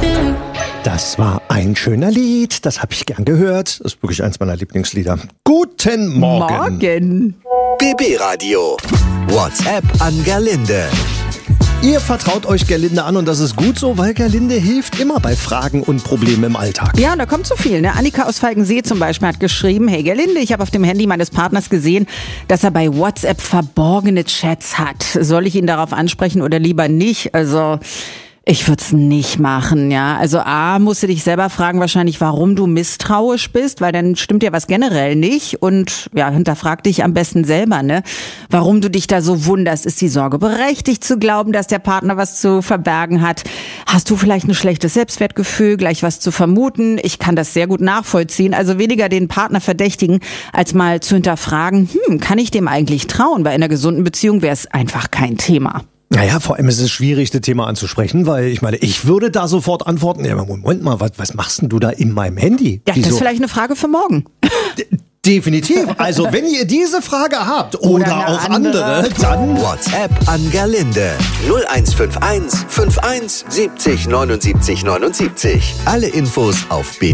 Das war ein schöner Lied, das habe ich gern gehört. Das ist wirklich eins meiner Lieblingslieder. Guten Morgen. BB Radio. WhatsApp an Gerlinde. Ihr vertraut euch Gerlinde an und das ist gut so, weil Gerlinde hilft immer bei Fragen und Problemen im Alltag. Ja, und da kommt so viel. Ne? Annika aus Falkensee zum Beispiel hat geschrieben, hey Gerlinde, ich habe auf dem Handy meines Partners gesehen, dass er bei WhatsApp verborgene Chats hat. Soll ich ihn darauf ansprechen oder lieber nicht? Also ich würde es nicht machen, ja. Also A, musst du dich selber fragen wahrscheinlich, warum du misstrauisch bist, weil dann stimmt ja was generell nicht und ja, hinterfrag dich am besten selber, ne? Warum du dich da so wunderst, ist die Sorge berechtigt zu glauben, dass der Partner was zu verbergen hat? Hast du vielleicht ein schlechtes Selbstwertgefühl, gleich was zu vermuten? Ich kann das sehr gut nachvollziehen, also weniger den Partner verdächtigen, als mal zu hinterfragen, kann ich dem eigentlich trauen? Bei einer gesunden Beziehung wäre es einfach kein Thema. Naja, vor allem ist es schwierig, das Thema anzusprechen, weil ich meine, ich würde da sofort antworten, ja, Moment mal, was machst denn du da in meinem Handy? Ja, das ist vielleicht eine Frage für morgen. Definitiv. Also, wenn ihr diese Frage habt oder auch andere, dann WhatsApp an Gerlinde. 0151 51 70 79 79. Alle Infos auf